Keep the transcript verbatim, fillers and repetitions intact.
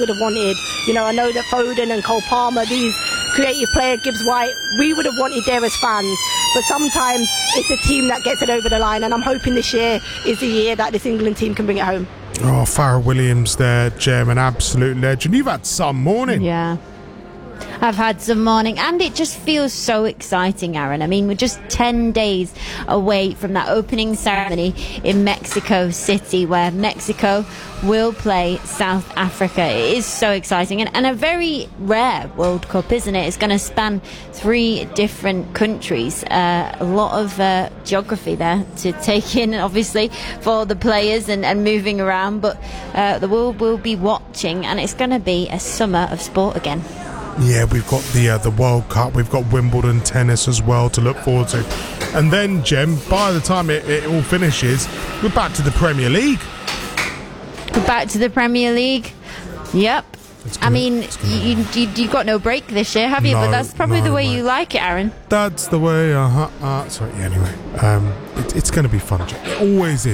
would have wanted. You know, I know that Foden and Cole Palmer, these creative player, Gibbs White, we would have wanted there as fans. But sometimes it's the team that gets it over the line, and I'm hoping this year is the year that this England team can bring it home. Oh, Farrell Williams there, Gem, an absolute legend. You've had some morning. Yeah. I've had some morning, and it just feels so exciting, Aaron. I mean, we're just ten days away from that opening ceremony in Mexico City, where Mexico will play South Africa. It is so exciting, and, and a very rare World Cup, isn't it? It's going to span three different countries. Uh, a lot of uh, geography there to take in, obviously, for the players and, and moving around, but uh, the world will be watching, and it's going to be a summer of sport again. Yeah, we've got the uh, the World Cup, we've got Wimbledon tennis as well to look forward to. And then, Jem, by the time it, it all finishes, we're back to the Premier League. We're back to the Premier League. Yep. Gonna, I mean, you, you, you've got no break this year, have you? No, but that's probably no, the way mate. you like it, Aaron. That's the way, uh-huh, uh, sorry, yeah, anyway. Um, it, it's going to be fun, Jem. It always is.